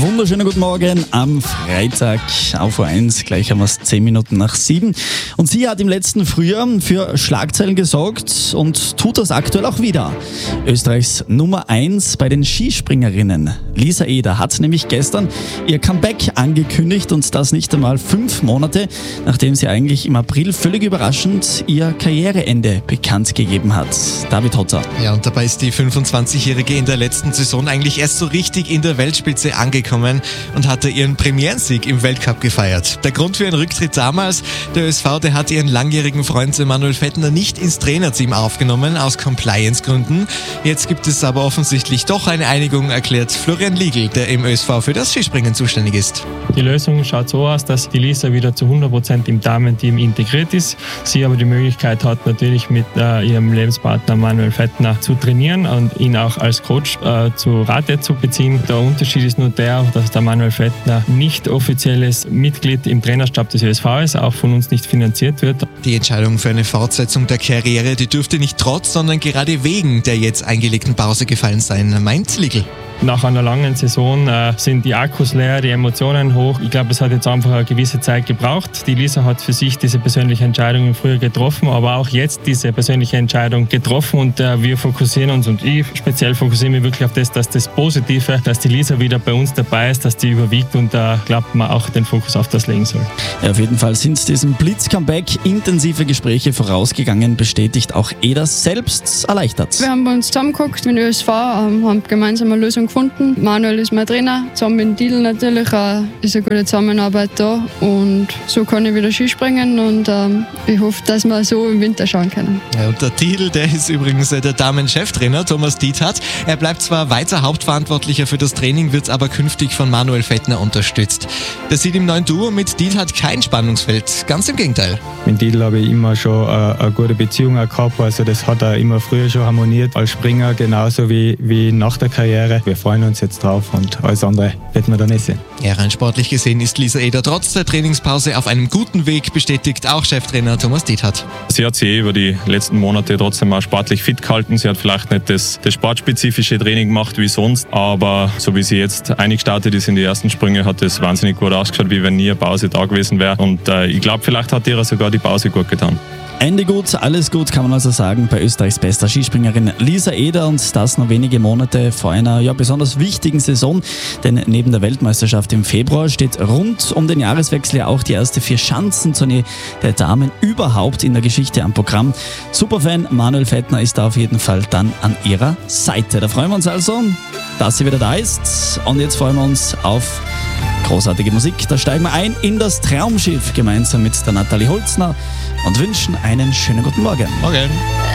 wunderschönen guten Morgen am Freitag auf O1. Gleich haben wir es 10 Minuten nach 7. Und sie hat im letzten Frühjahr für Schlagzeilen gesorgt und tut das aktuell auch wieder. Österreichs Nummer 1 bei den Skispringerinnen. Lisa Eder hat nämlich gestern ihr Comeback angekündigt und das nicht einmal 5 Monate, nachdem sie eigentlich im April völlig überraschend ihr Karriereende bekannt gegeben hat. David Hotzer. Ja, und dabei ist die 25-Jährige in der letzten Saison eigentlich erst so richtig in der Weltspitze angekommen und hatte ihren Premierensieg im Weltcup gefeiert. Der Grund für ihren Rücktritt damals: der ÖSV, der hat ihren langjährigen Freund Manuel Fettner nicht ins Trainerteam aufgenommen, aus Compliance-Gründen. Jetzt gibt es aber offensichtlich doch eine Einigung, erklärt Florian Liegl, der im ÖSV für das Skispringen zuständig ist. Die Lösung schaut so aus, dass die Lisa wieder zu 100% im Damenteam integriert ist. Sie aber die Möglichkeit hat, natürlich mit ihrem Lebenspartner Manuel Fettner zu trainieren und ihn auch als Coach zu Rate zu beziehen. Der Unterschied ist nur der, dass der Manuel Fettner nicht offizielles Mitglied im Trainerstab des ÖSV ist, auch von uns nicht finanziert wird. Die Entscheidung für eine Fortsetzung der Karriere, die dürfte nicht trotz, sondern gerade wegen der jetzt eingelegten Pause gefallen sein, meint Liegl. Nach einer langen Saison sind die Akkus leer, die Emotionen hoch. Ich glaube, es hat jetzt einfach eine gewisse Zeit gebraucht. Die Lisa hat für sich diese persönliche Entscheidung früher getroffen, aber auch jetzt diese persönliche Entscheidung getroffen. Und wir fokussieren uns, und ich speziell fokussiere mich wirklich auf das, dass das Positive, dass die Lisa wieder bei uns dabei ist, dass die überwiegt, und da glaubt man auch den Fokus auf das legen soll. Ja, auf jeden Fall sind diesem Blitz-Comeback intensive Gespräche vorausgegangen, bestätigt auch Eder selbst erleichtert. Wir haben bei uns zusammengeguckt mit dem ÖSV, haben gemeinsam eine Lösung gefunden. Manuel ist mein Trainer, zusammen mit Dil natürlich ist eine gute Zusammenarbeit da, und so kann ich wieder Skispringen, und ich hoffe, dass wir so im Winter schauen können. Ja, und der Dil, der ist übrigens der Damen-Cheftrainer Thomas Diethardt. Er bleibt zwar weiter Hauptverantwortlicher für das Training, wird aber künftig von Manuel Fettner unterstützt. Der sieht im neuen Duo mit Diethardt kein Spannungsfeld, ganz im Gegenteil. Mit Dil habe ich immer schon eine gute Beziehung gehabt, also das hat er immer früher schon harmoniert als Springer, genauso wie nach der Karriere. Wir freuen uns jetzt drauf, und alles andere wird man dann nicht sehen. Ja, rein sportlich gesehen ist Lisa Eder trotz der Trainingspause auf einem guten Weg, bestätigt auch Cheftrainer Thomas Diethardt. Sie hat sich über die letzten Monate trotzdem auch sportlich fit gehalten. Sie hat vielleicht nicht das sportspezifische Training gemacht wie sonst, aber so wie sie jetzt eingestartet ist in die ersten Sprünge, hat es wahnsinnig gut ausgeschaut, wie wenn nie eine Pause da gewesen wäre. Und ich glaube, vielleicht hat ihr sogar die Pause gut getan. Ende gut, alles gut, kann man also sagen, bei Österreichs bester Skispringerin Lisa Eder, und das noch wenige Monate vor einer besonders wichtigen Saison, denn neben der Weltmeisterschaft im Februar steht rund um den Jahreswechsel ja auch die erste Vier-Schanzentournee der Damen überhaupt in der Geschichte am Programm. Superfan Manuel Fettner ist da auf jeden Fall dann an ihrer Seite. Da freuen wir uns also, dass sie wieder da ist, und jetzt freuen wir uns auf großartige Musik. Da steigen wir ein in das Traumschiff gemeinsam mit der Nathalie Holzner und wünschen einen schönen guten Morgen. Morgen.